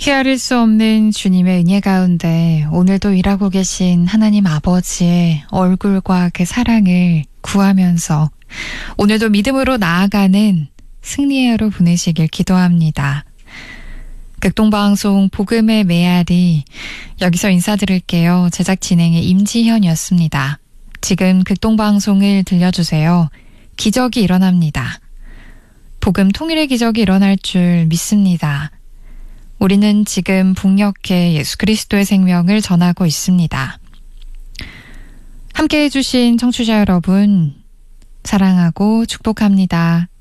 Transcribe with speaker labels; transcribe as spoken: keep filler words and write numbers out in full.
Speaker 1: 헤아릴 수 없는 주님의 은혜 가운데 오늘도 일하고 계신 하나님 아버지의 얼굴과 그 사랑을 구하면서 오늘도 믿음으로 나아가는 승리의 하루 보내시길 기도합니다. 극동방송 복음의 메아리 여기서 인사드릴게요. 제작 진행의 임지현이었습니다. 지금 극동방송을 들려주세요. 기적이 일어납니다. 복음 통일의 기적이 일어날 줄 믿습니다. 우리는 지금 북녘에 예수 그리스도의 생명을 전하고 있습니다. 함께해 주신 청취자 여러분 사랑하고 축복합니다.